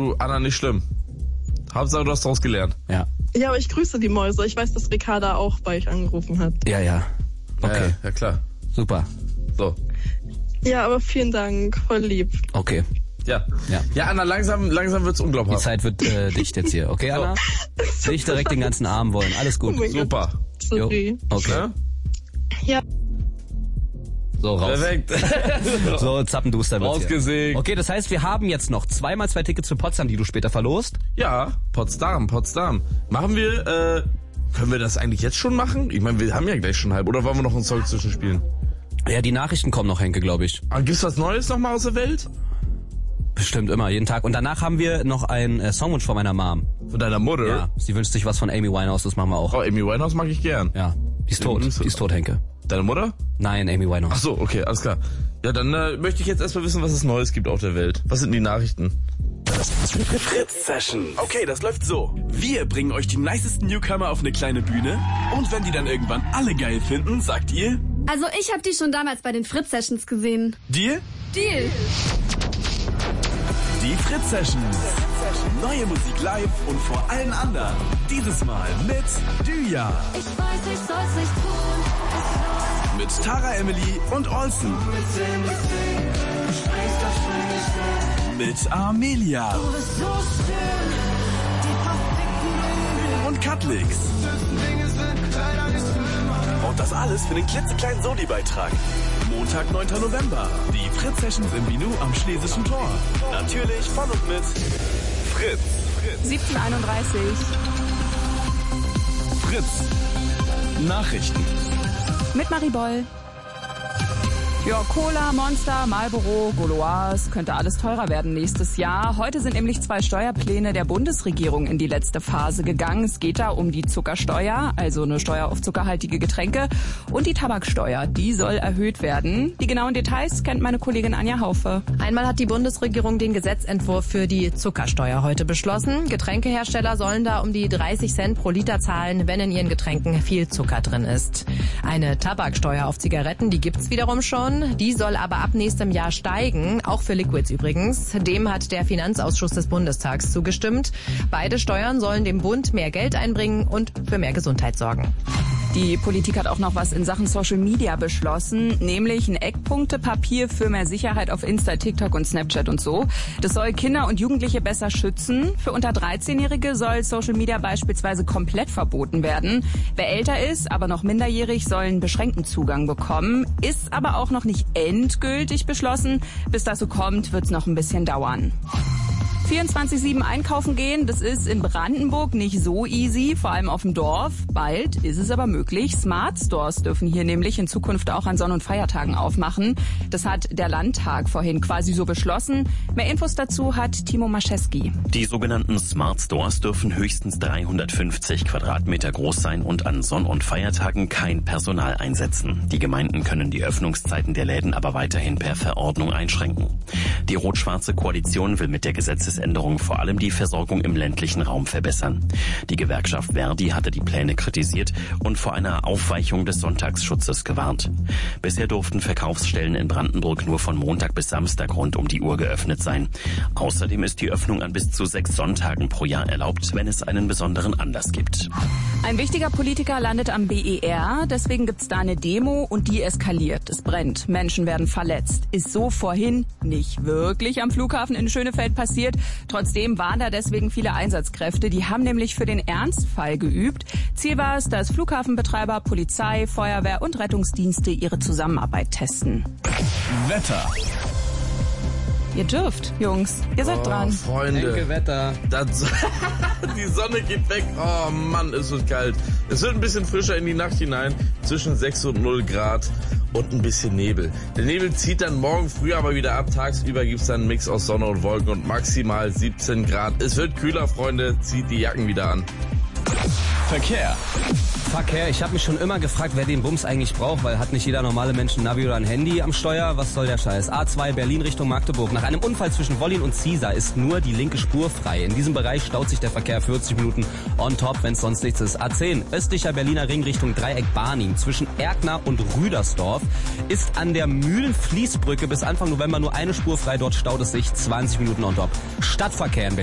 Du, Anna, nicht schlimm. Hauptsache, du hast daraus gelernt. Ja. Ja, aber ich grüße die Mäuse. Ich weiß, dass Ricarda auch bei euch angerufen hat. Ja. Okay. Ja, klar. Super. So. Ja, aber vielen Dank. Voll lieb. Okay. Ja, Anna, langsam wird's unglaublich. Die Zeit wird dicht jetzt hier. Okay, Anna? Nicht direkt den ganzen Arm wollen. Alles gut. Oh Super. Sorry. Jo. Okay. Ja. So, raus. Perfekt. So, zappenduster wird's Rausgesägt. hier. Okay, das heißt, wir haben jetzt noch 2x2 Tickets für Potsdam, die du später verlost. Ja, Potsdam. Machen wir, können wir das eigentlich jetzt schon machen? Ich meine, wir haben ja gleich schon halb. Oder wollen wir noch einen Song zwischenspielen? Ja, die Nachrichten kommen noch, Henke, glaube ich. Gibt's was Neues nochmal aus der Welt? Bestimmt immer, jeden Tag. Und danach haben wir noch einen Songwunsch von meiner Mom. Von deiner Mutter? Ja, sie wünscht sich was von Amy Winehouse, das machen wir auch. Oh, Amy Winehouse mag ich gern. Ja, die ist tot. Die ist tot, Henke. Deine Mutter? Nein, Amy Winehouse. Ach so, okay, alles klar. Ja, dann möchte ich jetzt erstmal wissen, was es Neues gibt auf der Welt. Was sind die Nachrichten? Fritz Session. Okay, das läuft so. Wir bringen euch die nicesten Newcomer auf eine kleine Bühne. Und wenn die dann irgendwann alle geil finden, sagt ihr... Also ich habe die schon damals bei den Fritz Sessions gesehen. Deal? Deal. Die Fritz Sessions. Neue Musik live und vor allen anderen. Dieses Mal mit Düja. Ich weiß, ich soll's nicht tun. Mit Tara Emily und Olsen. Mit Amelia. Und Katlix. Und das alles für den klitzekleinen Soli-Beitrag. Montag, 9. November. Die Fritz Sessions im Binu am Schlesischen Tor. Natürlich von und mit Fritz. 17:31. Fritz. Nachrichten. Mit Marie Boll. Ja, Cola, Monster, Marlboro, Gauloise, könnte alles teurer werden nächstes Jahr. Heute sind nämlich 2 Steuerpläne der Bundesregierung in die letzte Phase gegangen. Es geht da um die Zuckersteuer, also eine Steuer auf zuckerhaltige Getränke, und die Tabaksteuer, die soll erhöht werden. Die genauen Details kennt meine Kollegin Anja Haufe. Einmal hat die Bundesregierung den Gesetzentwurf für die Zuckersteuer heute beschlossen. Getränkehersteller sollen da um die 30 Cent pro Liter zahlen, wenn in ihren Getränken viel Zucker drin ist. Eine Tabaksteuer auf Zigaretten, die gibt's wiederum schon. Die soll aber ab nächstem Jahr steigen, auch für Liquids übrigens. Dem hat der Finanzausschuss des Bundestags zugestimmt. Beide Steuern sollen dem Bund mehr Geld einbringen und für mehr Gesundheit sorgen. Die Politik hat auch noch was in Sachen Social Media beschlossen, nämlich ein Eckpunktepapier für mehr Sicherheit auf Insta, TikTok und Snapchat und so. Das soll Kinder und Jugendliche besser schützen. Für unter 13-Jährige soll Social Media beispielsweise komplett verboten werden. Wer älter ist, aber noch minderjährig, soll einen beschränkten Zugang bekommen. Ist aber auch noch nicht endgültig beschlossen. Bis das so kommt, wird's noch ein bisschen dauern. 24/7 einkaufen gehen, das ist in Brandenburg nicht so easy, vor allem auf dem Dorf. Bald ist es aber möglich. Smart Stores dürfen hier nämlich in Zukunft auch an Sonn- und Feiertagen aufmachen. Das hat der Landtag vorhin quasi so beschlossen. Mehr Infos dazu hat Timo Mascheski. Die sogenannten Smart Stores dürfen höchstens 350 Quadratmeter groß sein und an Sonn- und Feiertagen kein Personal einsetzen. Die Gemeinden können die Öffnungszeiten der Läden aber weiterhin per Verordnung einschränken. Die rot-schwarze Koalition will mit der Gesetzesänderung vor allem die Versorgung im ländlichen Raum verbessern. Die Gewerkschaft Verdi hatte die Pläne kritisiert und vor einer Aufweichung des Sonntagsschutzes gewarnt. Bisher durften Verkaufsstellen in Brandenburg nur von Montag bis Samstag rund um die Uhr geöffnet sein. Außerdem ist die Öffnung an bis zu 6 Sonntagen pro Jahr erlaubt, wenn es einen besonderen Anlass gibt. Ein wichtiger Politiker landet am BER, deswegen gibt's da eine Demo und die eskaliert. Es brennt, Menschen werden verletzt. Ist so vorhin nicht wirklich am Flughafen in Schönefeld passiert. Trotzdem waren da deswegen viele Einsatzkräfte. Die haben nämlich für den Ernstfall geübt. Ziel war es, dass Flughafenbetreiber, Polizei, Feuerwehr und Rettungsdienste ihre Zusammenarbeit testen. Wetter. Ihr dürft, Jungs. Ihr seid dran. Freunde. Henke, Wetter. Die Sonne geht weg. Oh Mann, ist es kalt. Es wird ein bisschen frischer in die Nacht hinein. Zwischen 6 und 0 Grad und ein bisschen Nebel. Der Nebel zieht dann morgen früh aber wieder ab. Tagsüber gibt's dann einen Mix aus Sonne und Wolken und maximal 17 Grad. Es wird kühler, Freunde. Zieht die Jacken wieder an. Verkehr. Ich habe mich schon immer gefragt, wer den Bums eigentlich braucht, weil hat nicht jeder normale Mensch ein Navi oder ein Handy am Steuer? Was soll der Scheiß? A2 Berlin Richtung Magdeburg. Nach einem Unfall zwischen Wollin und Ziesar ist nur die linke Spur frei. In diesem Bereich staut sich der Verkehr 40 Minuten on top, wenn es sonst nichts ist. A10 östlicher Berliner Ring Richtung Dreieck Barnim zwischen Erkner und Rüdersdorf ist an der Mühlenfließbrücke bis Anfang November nur eine Spur frei. Dort staut es sich 20 Minuten on top. Stadtverkehr in Berlin.